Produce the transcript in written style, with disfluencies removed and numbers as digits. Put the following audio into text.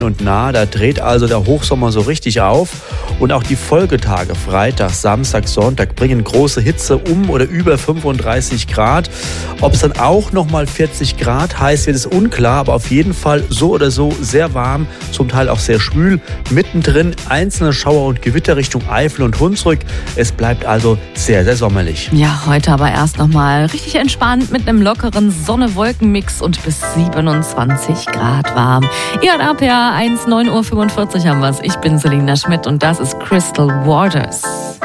und nah, da dreht also der Hochsommer so richtig auf und auch die Folgetage Freitag, Samstag, Sonntag bringen große Hitze oder über 35 Grad. Ob es dann auch nochmal 40 Grad heiß wird, ist unklar, aber auf jeden Fall so oder so sehr warm, zum Teil auch sehr schwül. Mittendrin einzelne Schauer und Gewitter Richtung Eifel und Hunsrück. Es bleibt also sehr, sehr sommerlich. Ja, heute aber erst nochmal richtig entspannt mit einem lockeren Sonne-Wolken-Mix und bis 27 Grad warm. Ihr hört RPA 1, 9:45 Uhr haben wir's. Ich bin Selina Schmidt und das ist Crystal Waters.